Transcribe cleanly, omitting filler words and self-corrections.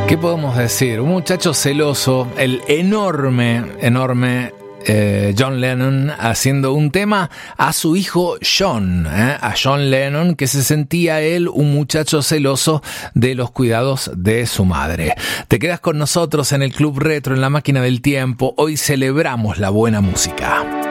¿Qué podemos decir? Un muchacho celoso, el enorme John Lennon haciendo un tema a su hijo John, a John Lennon, que se sentía él un muchacho celoso de los cuidados de su madre. Te quedas con nosotros en el Club Retro, en la máquina del tiempo. Hoy celebramos la buena música.